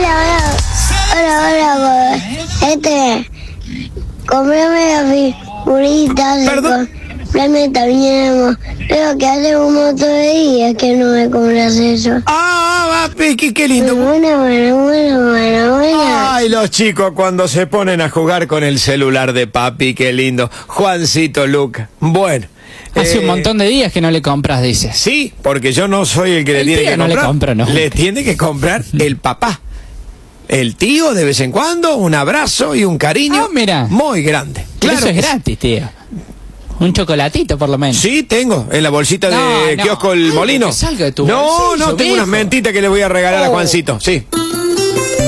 Hola, comprame la figurita de comprame también, pero que hace un montón de días que no me compras eso. Papi, qué lindo. Bueno. Ay, los chicos cuando se ponen a jugar con el celular de papi, qué lindo. Juancito Luca. Bueno. Hace un montón de días que no le compras, dice. Sí, porque yo no soy el que le tiene que comprar. No le compro, no. Le tiene que comprar el papá. El tío, de vez en cuando, un abrazo y un cariño mira. muy grande. Claro, eso es gratis, tío. Un chocolatito, por lo menos. Sí, tengo, en la bolsita de kiosco El Molino. Que salga de tu no, bolsillo, tengo viejo. unas mentitas que le voy a regalar a Juancito, sí.